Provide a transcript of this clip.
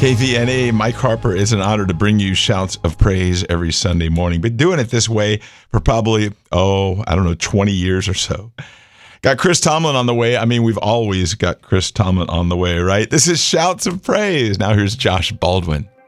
KVNA, Mike Harper, it's an honor to bring you Shouts of Praise every Sunday morning. Been doing it this way for probably, 20 years or so. Got Chris Tomlin on the way. I mean, we've always got Chris Tomlin on the way, right? This is Shouts of Praise. Now here's Josh Baldwin.